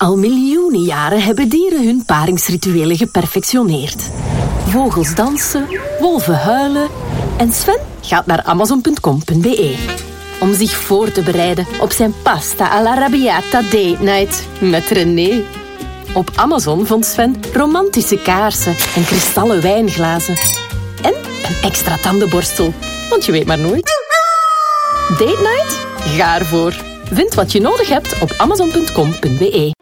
Al miljoenen jaren hebben dieren hun paringsrituelen geperfectioneerd. Vogels dansen, wolven huilen en Sven gaat naar amazon.com.be om zich voor te bereiden op zijn pasta all'arrabbiata date night met René. Op Amazon vond Sven romantische kaarsen en kristallen wijnglazen. En een extra tandenborstel, want je weet maar nooit. Date night? Ga ervoor. Vind wat je nodig hebt op amazon.com.be.